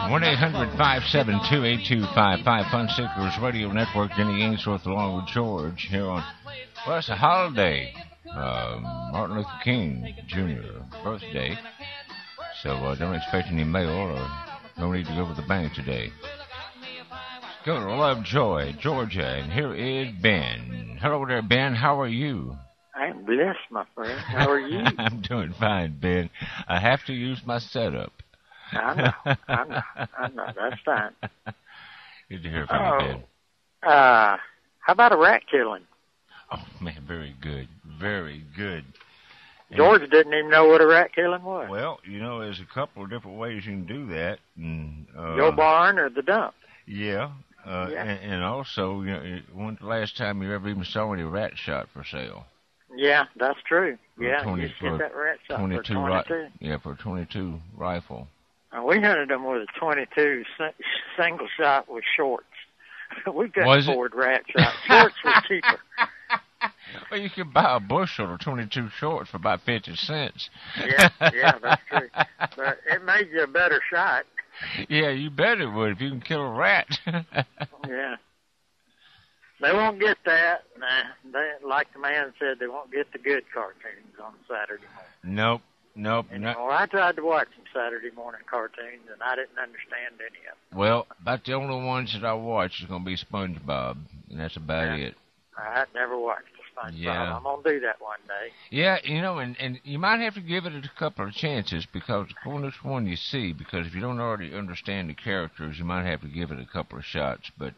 1-800-572-8255. Fun Seekers Radio Network. Denny Ainsworth along with George here on, well, it's a holiday. Martin Luther King Jr. birthday. So don't expect any mail or no need to go to the bank today. Let's go to Lovejoy, Georgia, and here is Ben. Hello there, Ben. How are you? I'm blessed, my friend. How are you? I'm doing fine, Ben. I have to use my setup. I know. That's fine. Good to hear from you, Ben. How about a rat killing? Oh, man, very good. Very good. George didn't even know what a rat killing was. Well, there's a couple of different ways you can do that. And, your barn or the dump? Yeah. And also, when's the last time you ever even saw any rat shot for sale? Yeah, that's true. Yeah, 20, you just get that rat shot 22 for 22. For a 22 rifle. We hunted them with a 22 single shot with shorts. We couldn't afford rat shots. Shorts were cheaper. Well, you could buy a bushel of 22 shorts for about 50 cents. Yeah, that's true. But it made you a better shot. Yeah, you bet it would if you can kill a rat. Yeah. They won't get that. They, like the man said, they won't get the good cartoons on Saturday morning. Nope. I tried to watch some Saturday morning cartoons, and I didn't understand any of them. Well, about the only ones that I watch is going to be SpongeBob, and that's about it. I never watched SpongeBob. Yeah. I'm going to do that one day. Yeah, and you might have to give it a couple of chances, because on this one you see, because if you don't already understand the characters, you might have to give it a couple of shots, but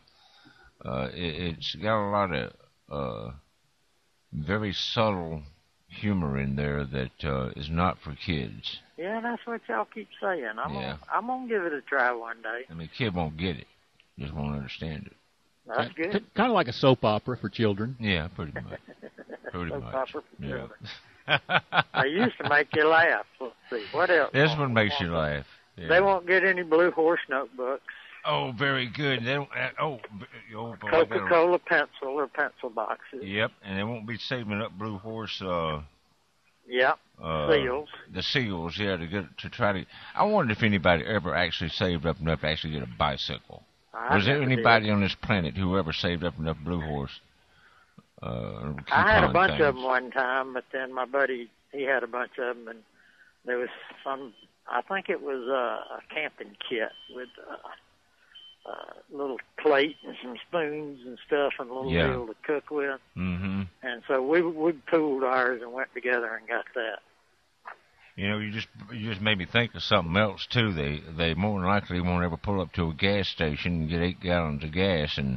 it's got a lot of very subtle humor in there that is not for kids. Yeah, that's what y'all keep saying. I'm gonna give it a try one day. I mean, kid won't get it, just won't understand it. That's good. Kind of like a soap opera for children. Yeah, pretty much. Soap opera for children. They used to make you laugh. Let's see, what else? This one makes you laugh. Yeah. They won't get any Blue Horse notebooks. Oh, very good. They don't, Coca-Cola pencil or pencil boxes. Yep, and they won't be saving up Blue Horse. Seals. The seals, yeah, to try to. I wondered if anybody ever actually saved up enough to actually get a bicycle. Was there anybody on this planet who ever saved up enough Blue Horse? I had a bunch of them one time, but then my buddy, he had a bunch of them, and there was some. I think it was a camping kit with little plate and some spoons and stuff and a little deal to cook with. Mm-hmm. And so we pooled ours and went together and got that. You just made me think of something else too. They more than likely won't ever pull up to a gas station and get 8 gallons of gas and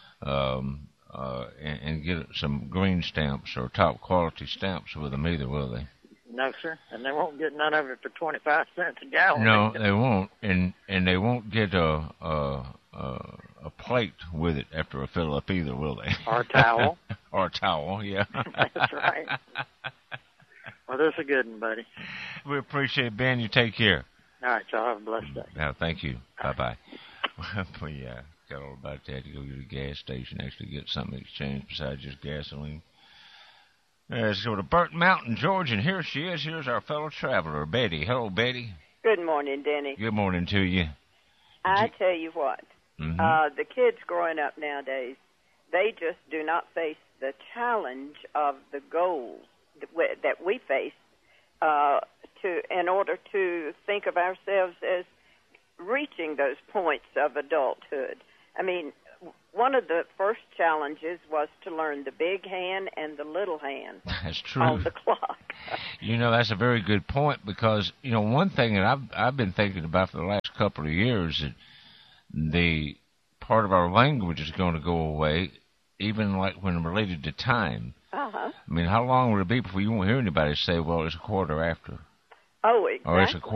get some green stamps or top quality stamps with them either, will they? No, sir, and they won't get none of it for 25 cents a gallon. No, they won't, and they won't get a plate with it after a fill up either, will they? Or a towel. Or a towel, yeah. That's right. Well, that's a good one, buddy. We appreciate it, Ben. You take care. All right, y'all have a blessed day. Now, thank you. Bye-bye. Well, yeah, got all about that to go to the gas station, actually get something exchanged besides just gasoline. Let's go to Burnt Mountain, Georgia, and here she is. Here's our fellow traveler, Betty. Hello, Betty. Good morning, Denny. Good morning to you. I tell you what, the kids growing up nowadays, they just do not face the challenge of the goals that we face in order to think of ourselves as reaching those points of adulthood. I mean, one of the first challenges was to learn the big hand and the little hand. That's true. On the clock. That's a very good point because, one thing that I've been thinking about for the last couple of years that the part of our language is going to go away, even like when related to time. Uh-huh. I mean, how long would it be before you won't hear anybody say, well, it's a quarter after? Oh, exactly. Or it's a